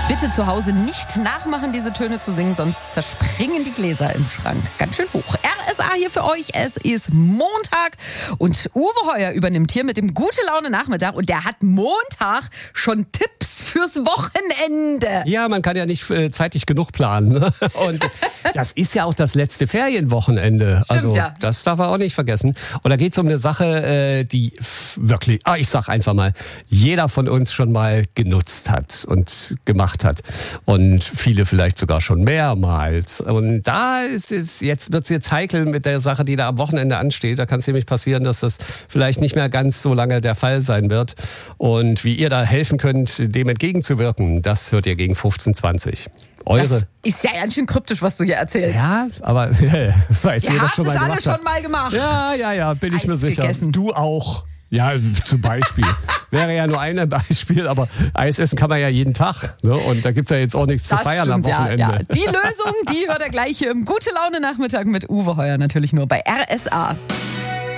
Bitte zu Hause nicht nachmachen, diese Töne zu singen, sonst zerspringen die Gläser im Schrank ganz schön hoch. RSA hier für euch, es ist Montag und Uwe Heuer übernimmt hier mit dem Gute-Laune-Nachmittag und der hat Montag schon Tipps fürs Wochenende. Ja, man kann ja nicht zeitig genug planen. Ne? Und das ist ja auch das letzte Ferienwochenende. Stimmt, also ja. das darf man auch nicht vergessen. Und da geht es um eine Sache, die wirklich, ich sag einfach mal, jeder von uns schon mal genutzt hat und gemacht hat. Und viele vielleicht sogar schon mehrmals. Und da wird's jetzt heikel mit der Sache, die da am Wochenende ansteht. Da kann es nämlich passieren, dass das vielleicht nicht mehr ganz so lange der Fall sein wird. Und wie ihr da helfen könnt, dem entgegenzuwirken, das hört ihr gegen 15:20. Das ist ja ganz schön kryptisch, was du hier erzählst. Ja, aber weil ihr habt es alle schon mal gemacht. Ja, bin ich Eis mir sicher. gegessen. Du auch. Ja, zum Beispiel. Wäre ja nur ein Beispiel, aber Eis essen kann man ja jeden Tag. Ne? Und da gibt es ja jetzt auch nichts zu feiern am Wochenende. Ja. Die Lösung, die hört ihr gleich hier im Gute-Laune-Nachmittag mit Uwe Heuer, natürlich nur bei RSA.